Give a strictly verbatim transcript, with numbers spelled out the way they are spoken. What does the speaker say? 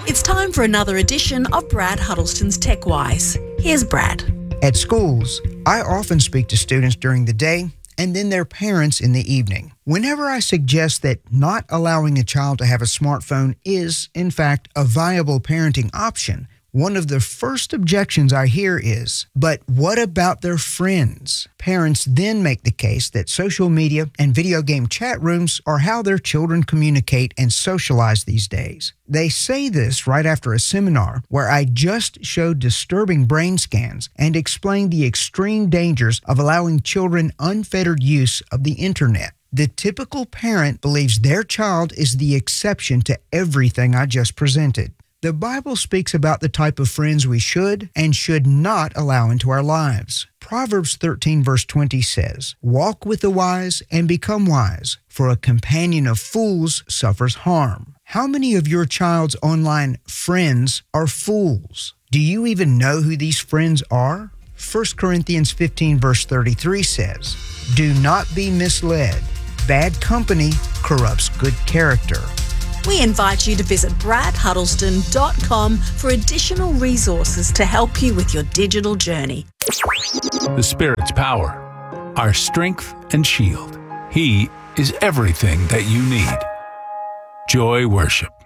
It's time for another edition of Brad Huddleston's TechWise. Here's Brad. At schools, I often speak to students during the day and then their parents in the evening. Whenever I suggest that not allowing a child to have a smartphone is, in fact, a viable parenting option, one of the first objections I hear is, but what about their friends? Parents then make the case that social media and video game chat rooms are how their children communicate and socialize these days. They say this right after a seminar where I just showed disturbing brain scans and explained the extreme dangers of allowing children unfettered use of the internet. The typical parent believes their child is the exception to everything I just presented. The Bible speaks about the type of friends we should and should not allow into our lives. Proverbs thirteen verse twenty says, "Walk with the wise and become wise, for a companion of fools suffers harm." How many of your child's online friends are fools? Do you even know who these friends are? First Corinthians fifteen verse thirty-three says, "Do not be misled. Bad company corrupts good character." We invite you to visit brad huddleston dot com for additional resources to help you with your digital journey. The Spirit's power, our strength and shield. He is everything that you need. Joy Worship.